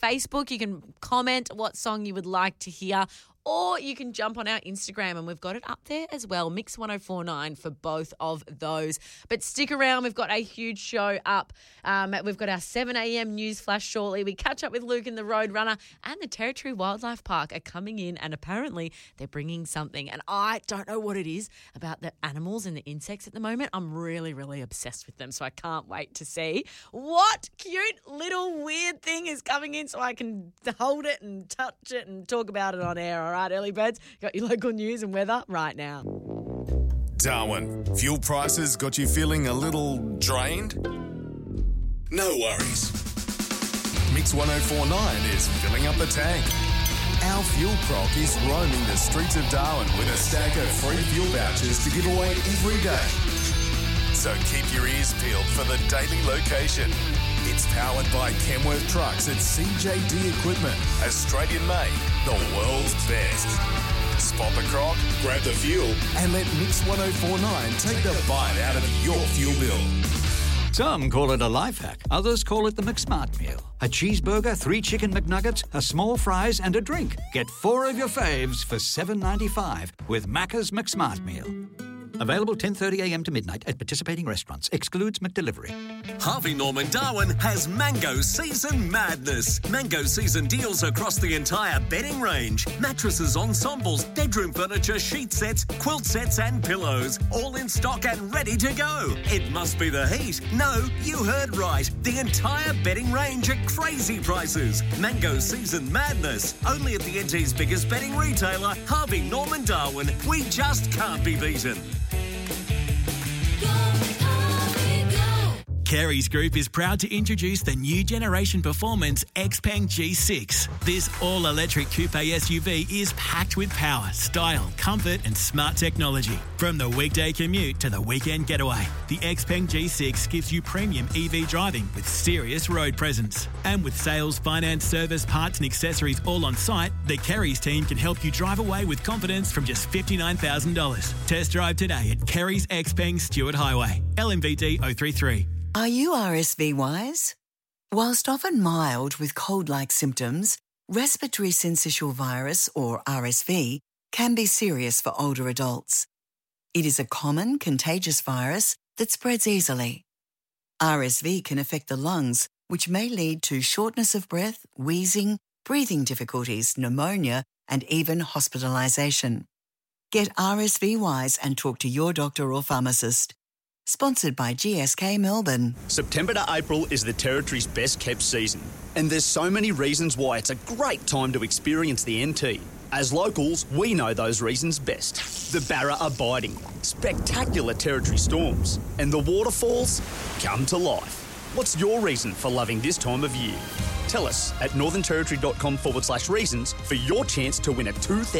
Facebook. You can comment what song you would like to hear, or you can jump on our Instagram and we've got it up there as well, Mix 1049 for both of those. But stick around, we've got a huge show up. We've got our 7 a.m. news flash shortly. We catch up with Luke and the Roadrunner, and the Territory Wildlife Park are coming in, and apparently they're bringing something. And I don't know what it is about the animals and the insects at the moment. I'm really, really obsessed with them, so I can't wait to see what cute little weird thing is coming in so I can hold it and touch it and talk about it on air. All right, early birds, got your local news and weather right now. Darwin, fuel prices got you feeling a little drained? No worries. Mix 1049 is filling up the tank. Our fuel croc is roaming the streets of Darwin with a stack of free fuel vouchers to give away every day. So keep your ears peeled for the daily location. It's powered by Kenworth Trucks and CJD Equipment. Australian made, the world's best. Spot the croc, grab the fuel, and let Mix 1049 take the bite out of your fuel bill. Some call it a life hack. Others call it the McSmart meal. A cheeseburger, 3 chicken McNuggets, a small fries and a drink. Get 4 of your faves for $7.95 with Macca's McSmart meal. Available 10:30am to midnight at participating restaurants. Excludes McDelivery. Harvey Norman Darwin has Mango Season Madness. Mango Season deals across the entire bedding range. Mattresses, ensembles, bedroom furniture, sheet sets, quilt sets and pillows. All in stock and ready to go. It must be the heat. No, you heard right. The entire bedding range at crazy prices. Mango Season Madness. Only at the NT's biggest bedding retailer, Harvey Norman Darwin. We just can't be beaten. Carey's Group is proud to introduce the new generation performance Xpeng G6. This all-electric coupe SUV is packed with power, style, comfort and smart technology. From the weekday commute to the weekend getaway, the Xpeng G6 gives you premium EV driving with serious road presence. And with sales, finance, service, parts and accessories all on site, the Carey's team can help you drive away with confidence from just $59,000. Test drive today at Carey's Xpeng Stewart Highway, LMVD 033. Are you RSV wise? Whilst often mild with cold-like symptoms, respiratory syncytial virus, or RSV, can be serious for older adults. It is a common contagious virus that spreads easily. RSV can affect the lungs, which may lead to shortness of breath, wheezing, breathing difficulties, pneumonia, and even hospitalisation. Get RSV wise and talk to your doctor or pharmacist. Sponsored by GSK Melbourne. September to April is the Territory's best kept season, and there's so many reasons why it's a great time to experience the NT. As locals, we know those reasons best. The Barra are biting, spectacular Territory storms, and the waterfalls come to life. What's your reason for loving this time of year? Tell us at northernterritory.com/reasons for your chance to win a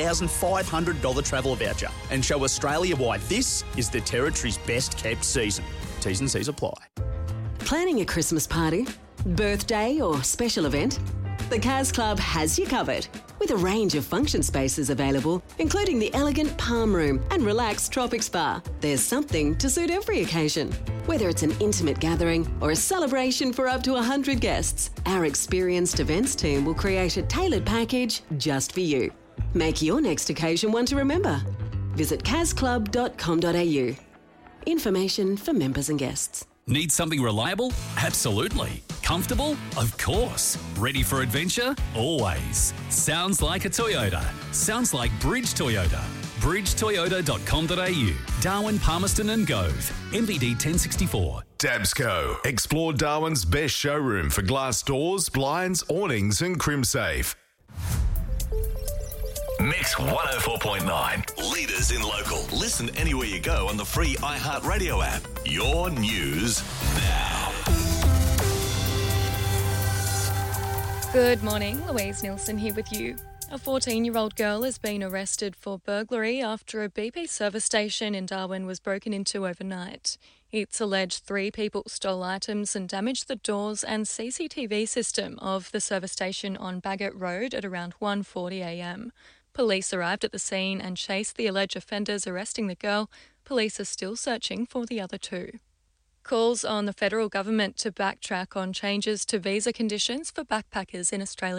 $2,500 travel voucher and show Australia why this is the Territory's best kept season. T's and C's apply. Planning a Christmas party, birthday or special event? The Kaz Club has you covered with a range of function spaces available, including the elegant Palm Room and relaxed Tropic Spa. There's something to suit every occasion. Whether it's an intimate gathering or a celebration for up to 100 guests, our experienced events team will create a tailored package just for you. Make your next occasion one to remember. Visit kazclub.com.au. Information for members and guests. Need something reliable? Absolutely. Comfortable? Of course. Ready for adventure? Always. Sounds like a Toyota. Sounds like Bridge Toyota. bridgetoyota.com.au. Darwin, Palmerston and Gove. MBD 1064. Dabsco. Explore Darwin's best showroom for glass doors, blinds, awnings and CrimSafe. Mix 104.9. Leaders in local. Listen anywhere you go on the free iHeartRadio app. Your news now. Good morning, Louise Nielsen here with you. A 14-year-old girl has been arrested for burglary after a BP service station in Darwin was broken into overnight. It's alleged 3 people stole items and damaged the doors and CCTV system of the service station on Bagot Road at around 1:40am. Police arrived at the scene and chased the alleged offenders, arresting the girl. Police are still searching for the other 2. Calls on the federal government to backtrack on changes to visa conditions for backpackers in Australia.